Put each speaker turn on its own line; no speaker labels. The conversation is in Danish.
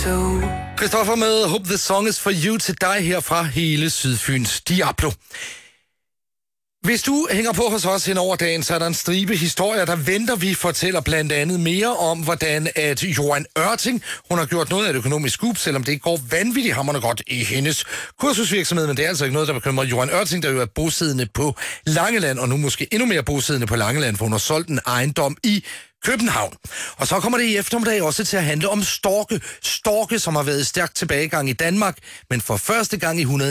Christoffer med Hope the Song is for you til dig her fra hele Sydfyns Diablo. Hvis du hænger på hos os hen over dagen, så er der en stribe historier, der venter. Vi fortæller blandt andet mere om, hvordan at Johan Ørting, hun har gjort noget af et økonomisk scoop, selvom det ikke går vanvittigt hamrende godt i hendes kursusvirksomhed. Men det er altså ikke noget, der bekymrer Johan Ørting, der jo er bosiddende på Langeland, og nu måske endnu mere bosiddende på Langeland, for hun har solgt en ejendom i København. Og så kommer det i eftermiddag også til at handle om storke. Storke, som har været i stærk tilbagegang i Danmark, men for første gang i 100